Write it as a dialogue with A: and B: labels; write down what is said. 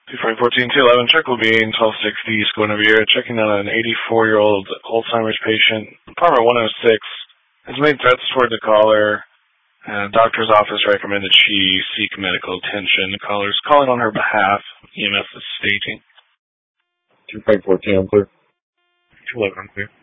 A: 214 211, Trickle Bean, 1260 School Naviera, checking on an 84-year-old Alzheimer's patient. Apartment 106 has made threats toward the caller. Doctor's office recommended she seek medical attention. The caller's calling on her behalf. EMS is staging.
B: 254 I'm clear.
A: 211, I'm clear.